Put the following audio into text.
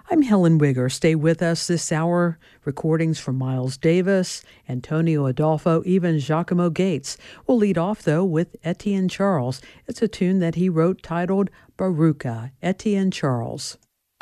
I'm Helen Wigger. Stay with us this hour. Recordings from Miles Davis, Antonio Adolfo, even Giacomo Gates. We'll lead off, though, with Etienne Charles. It's a tune that he wrote titled Baruka, Etienne Charles.